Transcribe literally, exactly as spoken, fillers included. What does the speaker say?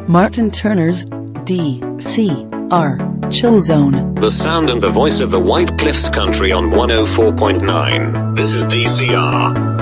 Martin Turner's D C R Chill Zone. The sound and the voice of the White Cliffs country on one oh four point nine. This is D C R.